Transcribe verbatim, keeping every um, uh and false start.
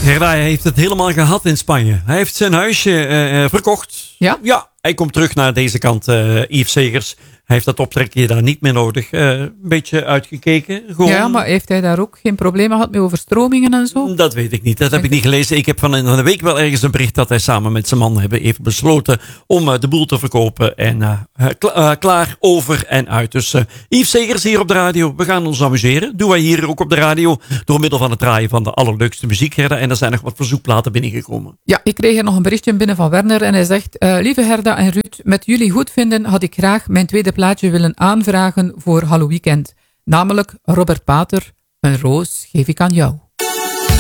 Gerda, hij heeft het helemaal gehad in Spanje. Hij heeft zijn huisje uh, verkocht. Ja? Ja, hij komt terug naar deze kant, uh, Yves Segers. Hij heeft dat optrekje daar niet meer nodig. Uh, een beetje uitgekeken. Gewoon. Ja, maar heeft hij daar ook geen problemen gehad met overstromingen en zo? Dat weet ik niet. Dat heb ik niet gelezen. Ik heb van een, van een week wel ergens een bericht dat hij samen met zijn man hebben even besloten om uh, de boel te verkopen. En uh, kla- uh, klaar, over en uit. Dus uh, Yves Segers hier op de radio. We gaan ons amuseren. Doen wij hier ook op de radio. Door middel van het draaien van de allerleukste muziek, Gerda. En er zijn nog wat verzoekplaten binnengekomen. Ja, ik kreeg er nog een berichtje binnen van Werner. En hij zegt, uh, lieve Gerda en Ruud, met jullie goed vinden had ik graag mijn tweede plaatje willen aanvragen voor Hallo Weekend. Namelijk Robert Pater, een roos geef ik aan jou.